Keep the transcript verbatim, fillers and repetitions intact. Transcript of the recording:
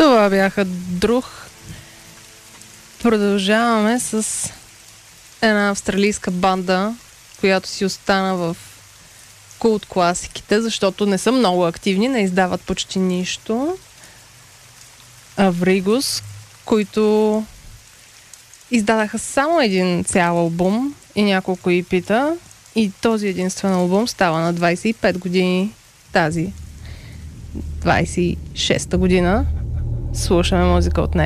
Това бяха Друг. Продължаваме с една австралийска банда, която си остана в култ класиките, защото не са много активни, не издават почти нищо. Авригус, които издадаха само един цял албум и няколко и пита, и този единствен албум става на двайсет и пет години тази двайсет и шеста година. Слушаме музика от нея.